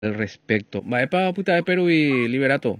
al respecto. Va para puta de Perú y Liberato.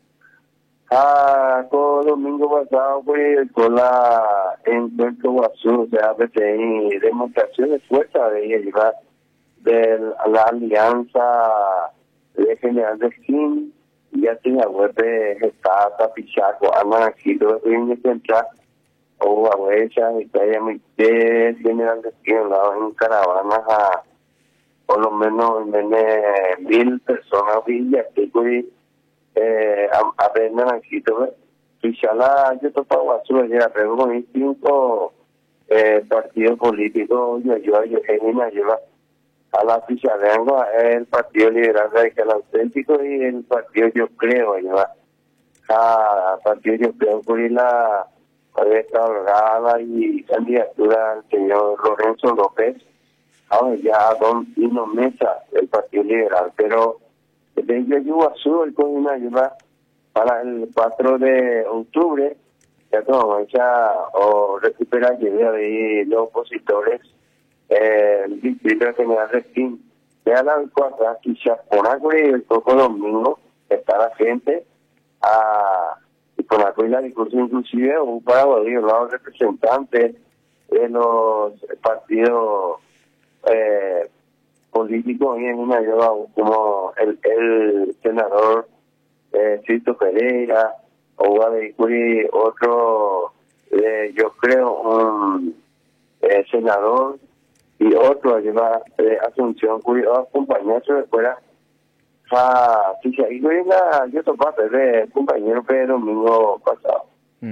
Todo domingo pasado pues con la encuentro Guazú, o sea, PTI, demostración de fuerza de llevar de la alianza de General de Skin, y así la web está tapichaco, amanecido, en central, o a huecha, y que haya mi General de Skin, lado en caravanas a por lo menos 1,000 personas, y aquí pues aprendan aquí todo. Fichala, yo topa Guazú, ya pero con 5 partidos políticos, yo lleva a la fichalengua, el Partido Liberal Radical Auténtico y el Partido Yo Creo, lleva a Partido Yo Creo por la restaurada y candidatura del señor Lorenzo López, ahora ya Don Dino Mesa, el Partido Liberal, pero de ello Azul, con una ayuda para el 4 de octubre, ya como hecha o recupera idea de los opositores, el distrito general de Skin, ya la cuarta, quizás por algo y el poco domingo, está la gente y con la discurso inclusive un pago de los representantes de los partidos políticos y en una ayuda como el senador Cito Pereira o Guadalupe, otro, yo creo, un senador y otro ayuda Asunción, cuyo acompañarse de fuera. Si se ha ido yo topé de compañero Pedro domingo pasado.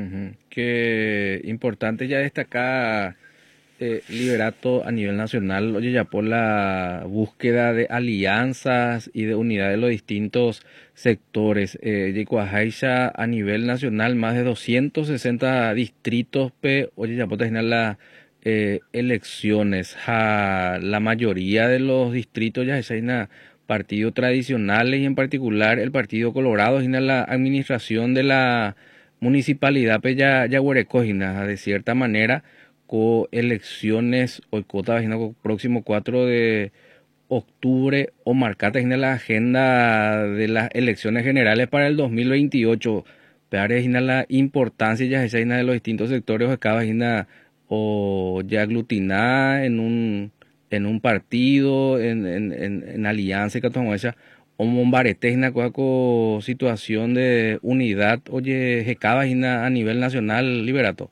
Qué importante ya destacar Liberato a nivel nacional, oye, ya por la búsqueda de alianzas y de unidad de los distintos sectores. Yecuajaisha a nivel nacional, más de 260 distritos, oye, ya por tener las elecciones. La mayoría de los distritos ya hay partidos tradicionales y en particular el Partido Colorado, es la administración de la municipalidad, ya de cierta manera elecciones hoy cota próximo 4 de octubre o marcata en la agenda de las elecciones generales para el 2028. Pero es la importancia ya es de los distintos sectores que cada o ya aglutinar en un partido, en alianza que tomamos esa o mombarete una situación de unidad, oye, que cada a nivel nacional liberato.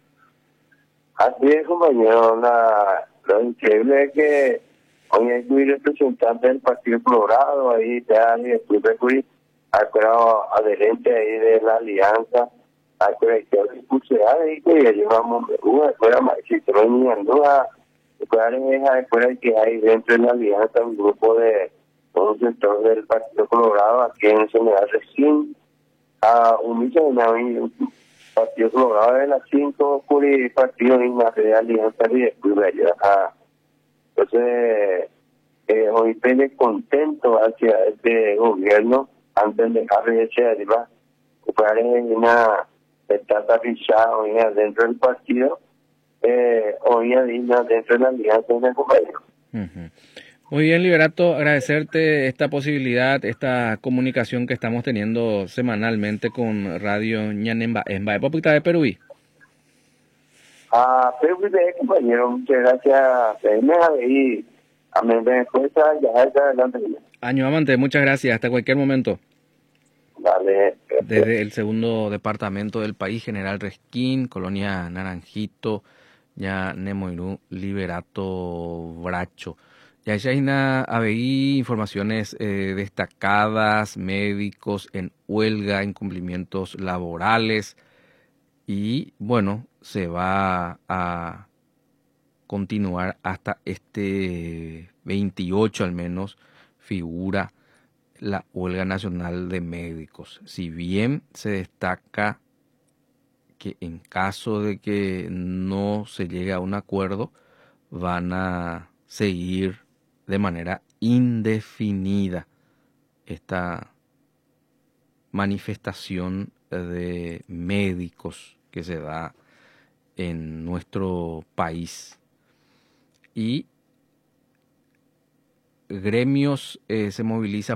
Así es, compañero. Lo increíble es que hoy hay un representante del Partido Colorado, ahí ya, y después recurrir al cuerpo adherente ahí de la alianza, al cuerpo de expulsar ahí, que ya llevamos una escuela más, si te venía en duda, después que hay dentro de la alianza un grupo de un sector del Partido Colorado, aquí en General Recién, a un millón Partido Colorado de las 5 partidos en la de alianza y después de allá. Entonces, hoy estoy contento hacia este gobierno antes de dejar de echar arriba, ocupar en una etapa fichada hoy dentro del partido, hoy dentro de la alianza en el gobierno. Muy bien, Liberato, agradecerte esta posibilidad, esta comunicación que estamos teniendo semanalmente con Radio Ñanemba en Baepopita de Perú. Pero compañero, muchas gracias. Y a mí me cuesta ya está adelante. Año Amante, muchas gracias, hasta cualquier momento. Vale, gracias. Desde el segundo departamento del país, General Resquín, Colonia Naranjito, ya Nemoirú, Liberato Bracho. Ya hay informaciones destacadas, médicos en huelga, incumplimientos laborales y bueno, se va a continuar hasta este 28 al menos, figura la huelga nacional de médicos. Si bien se destaca que en caso de que no se llegue a un acuerdo, van a seguir de manera indefinida esta manifestación de médicos que se da en nuestro país. Y gremios se moviliza